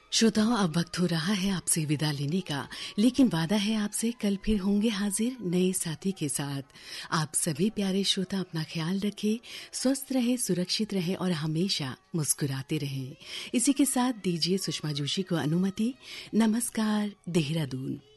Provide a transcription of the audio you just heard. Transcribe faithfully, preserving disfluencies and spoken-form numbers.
श्रोताओं, अब वक्त हो रहा है आपसे विदा लेने का, लेकिन वादा है आपसे कल फिर होंगे हाजिर नए साथी के साथ। आप सभी प्यारे श्रोता अपना ख्याल रखें, स्वस्थ रहे, सुरक्षित रहे और हमेशा मुस्कुराते रहें। इसी के साथ दीजिए सुषमा जोशी को अनुमति। नमस्कार, देहरादून।